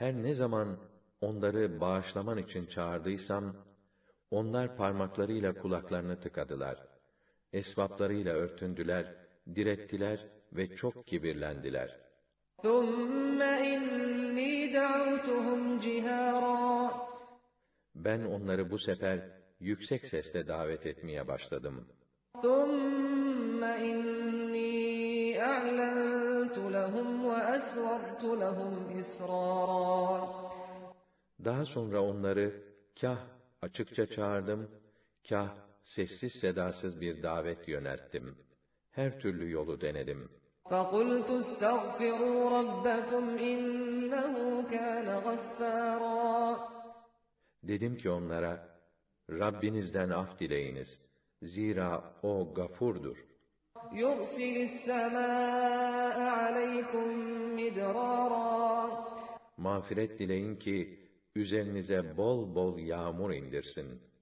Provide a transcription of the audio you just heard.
her ne zaman onları bağışlaman için çağırdıysam, onlar parmaklarıyla kulaklarını tıkadılar. Esvaplarıyla örtündüler, direttiler ve çok kibirlendiler. ثُمَّ إِنِّي دَعَوْتُهُمْ جِهَارًا Ben onları bu sefer yüksek sesle davet etmeye başladım. ثُمَّ إِنِّي أَعْلَنْتُ لَهُمْ وَأَسْرَرْتُ لَهُمْ إِسْرَارًا Daha sonra onları kah açıkça çağırdım, kah sessiz sedasız bir davet yönelttim. Her türlü yolu denedim. فَقُلْتُ اسْتَغْفِرُوا رَبَّكُمْ إِنَّهُ كَانَ غَفَّارًا Dedim ki onlara, Rabbinizden af dileyiniz. Zira o gafurdur. يُرْسِلِ السَّمَاءَ عَلَيْكُمْ مِدْرَارًا Mağfiret dileyin ki, üzerinize bol bol yağmur indirsin.